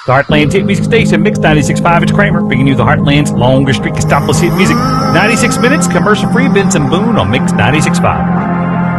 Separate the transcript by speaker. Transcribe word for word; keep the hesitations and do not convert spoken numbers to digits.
Speaker 1: The Heartland's hit music station, Mix ninety-six point five. It's Kramer, bringing you the Heartland's longest streak of stopless hit music. ninety-six minutes, commercial-free, Benson Boone on Mix ninety-six point five.